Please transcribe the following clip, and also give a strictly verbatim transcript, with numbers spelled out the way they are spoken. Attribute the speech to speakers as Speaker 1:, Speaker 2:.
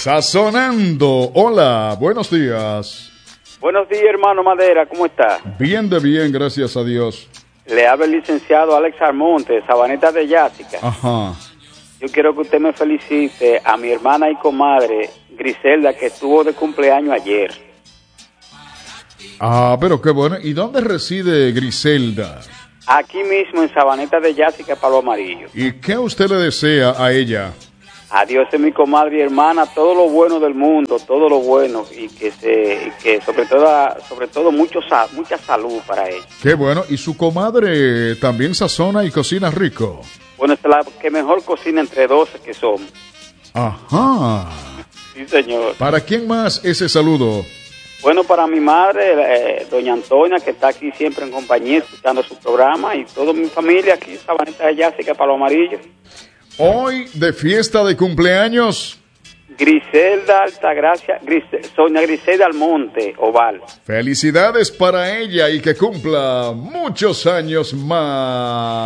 Speaker 1: Sazonando. Hola, buenos días.
Speaker 2: Buenos días, hermano Madera, ¿cómo está?
Speaker 1: Bien de bien, gracias a Dios.
Speaker 2: Le habla el licenciado Alex Almonte, de Sabaneta de Yásica.
Speaker 1: Ajá.
Speaker 2: Yo quiero que usted me felicite a mi hermana y comadre Griselda, que estuvo de cumpleaños ayer.
Speaker 1: Ah, pero qué bueno. ¿Y dónde reside Griselda?
Speaker 2: Aquí mismo en Sabaneta de Yásica, Palo Amarillo.
Speaker 1: ¿Y qué usted le desea a ella?
Speaker 2: Adiós, es mi comadre y hermana, todo lo bueno del mundo, todo lo bueno, y que se, y que sobre todo, sobre todo mucho, mucha salud para ella.
Speaker 1: Qué bueno. ¿Y su comadre también sazona y cocina rico?
Speaker 2: Bueno, es la que mejor cocina entre doce que somos.
Speaker 1: Ajá.
Speaker 2: Sí, señor.
Speaker 1: ¿Para quién más ese saludo?
Speaker 2: Bueno, para mi madre, eh, doña Antonia, que está aquí siempre en compañía, escuchando su programa, y toda mi familia aquí, Sabaneta de Yásica, Palo Amarillo.
Speaker 1: Hoy, de fiesta de cumpleaños,
Speaker 2: Griselda Altagracia, Grisel, Sonia Griselda Almonte, Oval.
Speaker 1: Felicidades para ella y que cumpla muchos años más.